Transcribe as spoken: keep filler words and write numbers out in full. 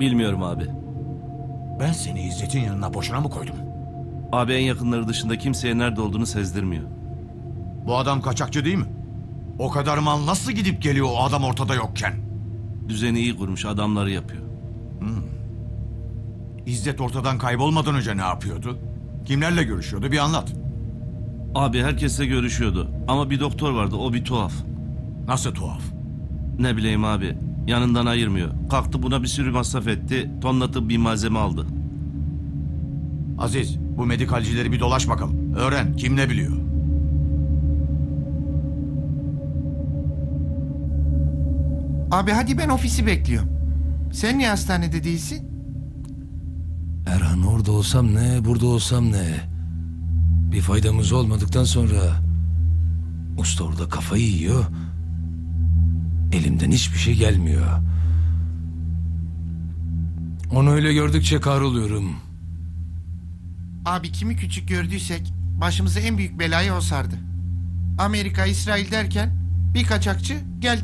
Bilmiyorum abi. Ben seni İzzet'in yanına boşuna mı koydum? Abi en yakınları dışında kimseye nerede olduğunu sezdirmiyor. Bu adam kaçakçı değil mi? O kadar mal nasıl gidip geliyor o adam ortada yokken? Düzeni iyi kurmuş, adamları yapıyor. İzzet ortadan kaybolmadan önce ne yapıyordu? Kimlerle görüşüyordu bir anlat. Abi herkesle görüşüyordu. Ama bir doktor vardı, o bir tuhaf. Nasıl tuhaf? Ne bileyim abi, yanından ayırmıyor. Kalktı buna bir sürü masraf etti, tonla tıbbi malzeme aldı. Aziz, bu medikalcileri bir dolaş bakalım. Öğren kim ne biliyor. Abi hadi ben ofisi bekliyorum. Sen niye hastanede değilsin? Erhan orada olsam ne, burada olsam ne? Bir faydamız olmadıktan sonra usta orada kafayı yiyor. Elimden hiçbir şey gelmiyor. Onu öyle gördükçe kahroluyorum. Abi kimi küçük gördüysek başımıza en büyük belayı o sardı. Amerika, İsrail derken bir kaçakçı geldi.